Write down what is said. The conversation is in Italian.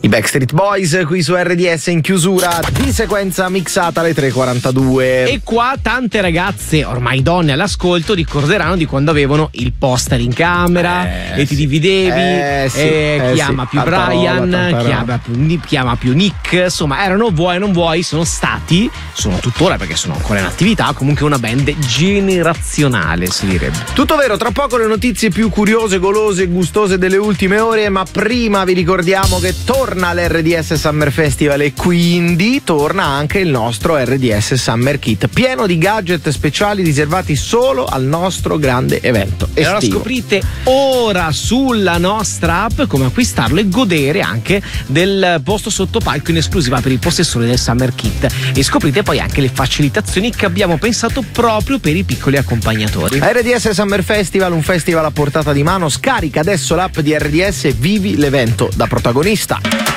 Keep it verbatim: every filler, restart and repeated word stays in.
I Backstreet Boys qui su R D S in chiusura di sequenza mixata alle tre e quarantadue. E qua tante ragazze, ormai donne all'ascolto, ricorderanno di quando avevano il poster in camera eh, e ti dividevi, eh, sì, eh, eh, chi sì. ama più Tanta Brian, roba, chi, roba. ama più, chi ama più Nick, insomma erano vuoi o non vuoi, sono stati, sono tuttora perché sono ancora in attività, comunque una band generazionale si direbbe. Tutto vero, tra poco le notizie più curiose, golose e gustose delle ultime ore, ma prima vi ricordiamo che torna l'R D S Summer Festival e quindi torna anche il nostro R D S Summer Kit, pieno di gadget speciali riservati solo al nostro grande evento estivo. E allora scoprite ora sulla nostra app come acquistarlo e godere anche del posto sotto palco in esclusiva per i possessori del Summer Kit, e scoprite poi anche le facilitazioni che abbiamo pensato proprio per i piccoli accompagnatori. R D S Summer Festival, un festival a portata di mano. Scarica adesso l'app di R D S e vivi l'evento da protagonista.